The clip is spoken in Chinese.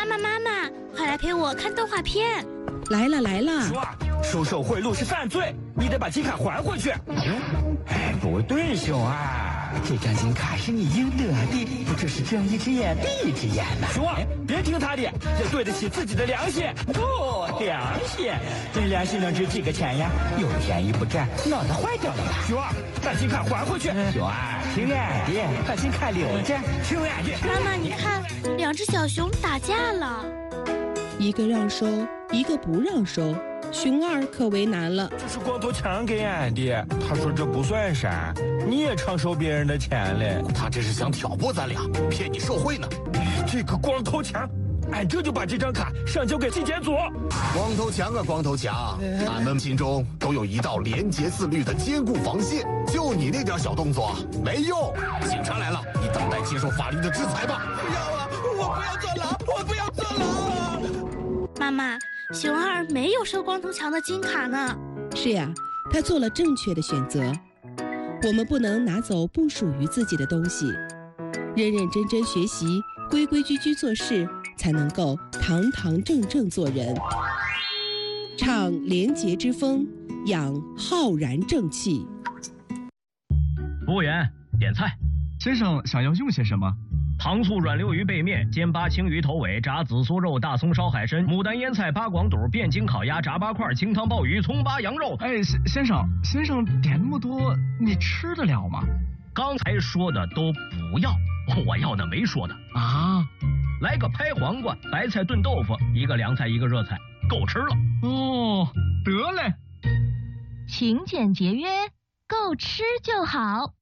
妈，快来陪我看动画片。 来了。 叔啊，收受贿赂是犯罪，你得把金卡还回去。哎，不对，兄儿，这张金卡是你应得的，不只是睁一只眼闭一只眼呐。叔啊，别听他的，要对得起自己的良心。哦，良心，这良心能值几个钱呀？有便宜不占，脑子坏掉了吧？叔儿，把金卡还回去。叔儿，听俺的，把金卡留着。听俺的。 妈妈，你看，2只小熊打架了， 一个让收，一个不让收。熊二可为难了， 这是光头强给俺的，他说这不算啥，你也常收别人的钱嘞。 他这是想挑拨咱俩，骗你受贿呢。 这个光头强，俺这就把这张卡上交给纪检组。 光头强啊，光头强，俺们心中都有一道廉洁自律的坚固防线，就你那点小动作没用。警察来了，你等待接受法律的制裁吧。 不要啊，我不要坐牢，我不要坐牢。 妈妈。熊二没有收光头强的金卡呢。 是呀，他做了正确的选择。我们不能拿走不属于自己的东西，认认真真学习，规规矩矩做事，才能够堂堂正正做人。唱廉洁之风，养浩然正气。 服务员，点菜。 先生想要用些什么？ 糖醋软溜鱼背面、煎八青鱼头尾、炸紫苏肉、大葱烧海参、牡丹腌菜、八广肚、汴京烤鸭、炸八块、清汤鲍鱼、葱八羊肉。 哎，先生点那么多，你吃得了吗？ 刚才说的都不要，我要的没说的啊。 来个拍黄瓜、白菜炖豆腐，一个凉菜一个热菜，够吃了。 哦，得嘞。 勤俭节约，够吃就好。